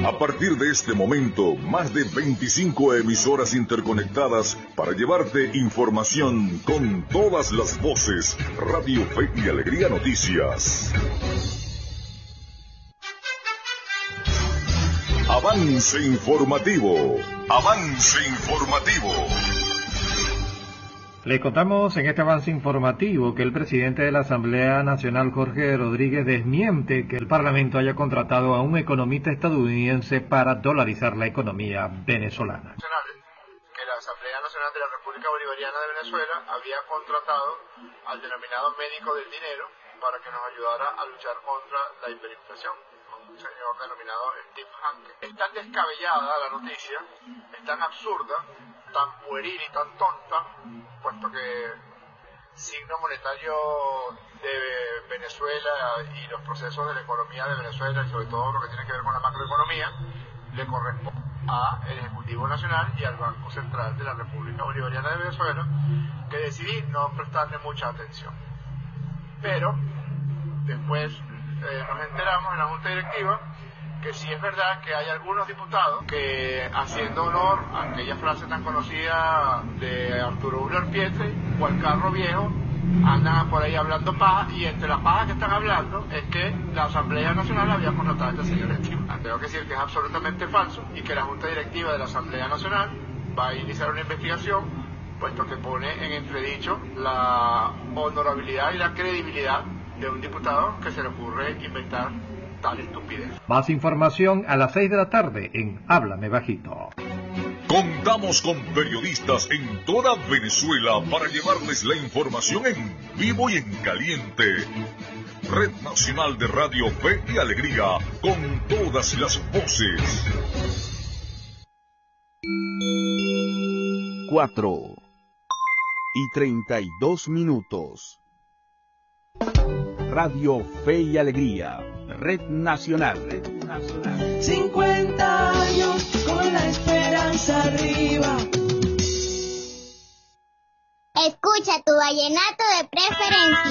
A partir de este momento, más de 25 emisoras interconectadas para llevarte información con todas las voces. Radio Fe y Alegría Noticias. Avance informativo. Avance informativo. Le contamos en este avance informativo que el presidente de la Asamblea Nacional, Jorge Rodríguez, desmiente que el Parlamento haya contratado a un economista estadounidense para dolarizar la economía venezolana. Que la Asamblea Nacional de la República Bolivariana de Venezuela había contratado al denominado médico del dinero para que nos ayudara a luchar contra la hiperinflación, un señor denominado Steve Hanke. Es tan descabellada la noticia, es tan absurda, tan pueril y tan tonta, puesto que signo monetario de Venezuela y los procesos de la economía de Venezuela y sobre todo lo que tiene que ver con la macroeconomía le corresponde al Ejecutivo Nacional y al Banco Central de la República Bolivariana de Venezuela, que decidí no prestarle mucha atención. Pero después nos enteramos en la Junta Directiva que sí es verdad que hay algunos diputados que, haciendo honor a aquella frase tan conocida de Arturo Ulloa Pietri, cual carro viejo, andan por ahí hablando paja, y entre las pajas que están hablando es que la Asamblea Nacional había contratado a este señor encima. Tengo que decir que es absolutamente falso y que la Junta Directiva de la Asamblea Nacional va a iniciar una investigación, puesto que pone en entredicho la honorabilidad y la credibilidad de un diputado que se le ocurre inventar tal estupidez. Más información a las 6 de la tarde en Háblame Bajito. Contamos con periodistas en toda Venezuela para llevarles la información en vivo y en caliente. Red Nacional de Radio Fe y Alegría, con todas las voces. 4:32. Radio Fe y Alegría, Red Nacional. 50 años con la esperanza arriba. Escucha tu vallenato de preferencia.